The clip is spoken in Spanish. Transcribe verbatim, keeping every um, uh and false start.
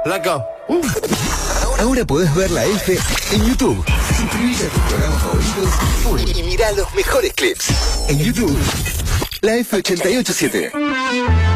Blanco. Uh. Ahora podés ver la F en YouTube. Suscribite a tus programas favoritos y mirá los mejores clips. En YouTube, la F ochenta y ocho siete.